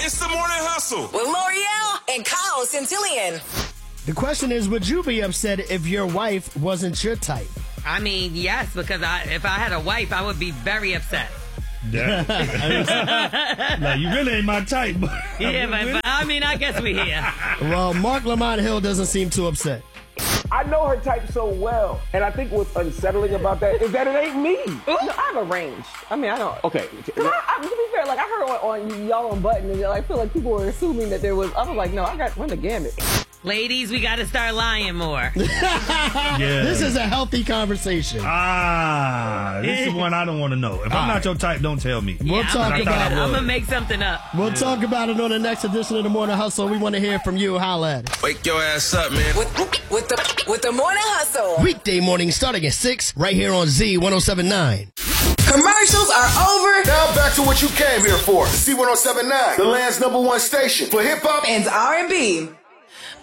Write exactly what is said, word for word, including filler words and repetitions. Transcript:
It's the Morning Hustle with L'Oreal and Kyle Centillion. The question is, would you be upset if your wife wasn't your type? I mean, yes, because I, if I had a wife, I would be very upset. Yeah. Like, you really ain't my type. But yeah, but, but I mean, I guess we here. Well, Mark Lamont Hill doesn't seem too upset. I know her type so well, and I think what's unsettling about that is that it ain't me. No, I have a range. I mean, I don't. Okay. I, I, to be fair, like I heard on, on y'all on Button, and I feel like people were assuming that there was. I was like, no, I got run the gamut. Ladies, we got to start lying more. Yeah. This is a healthy conversation. Ah, this is one I don't want to know. If All I'm not right. your type, don't tell me. We'll yeah, talk I'm about it. it. I'm going to make something up. We'll yeah. talk about it on the next edition of the Morning Hustle. We want to hear from you. Holla at it. Wake your ass up, man. With, with, the, with the Morning Hustle. Weekday morning starting at six, right here on Z one oh seven point nine. Commercials are over. Now back to what you came here for. Z one oh seven point nine, the land's number one station for hip-hop and R and B.